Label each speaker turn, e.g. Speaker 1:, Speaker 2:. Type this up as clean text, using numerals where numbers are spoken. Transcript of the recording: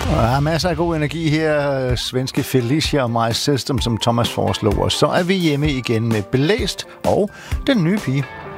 Speaker 1: Der er masser af god energi her. Svenske Felicia og My System, som Thomas foreslog. Og så er vi hjemme igen med Blæst og Den Nye Pige.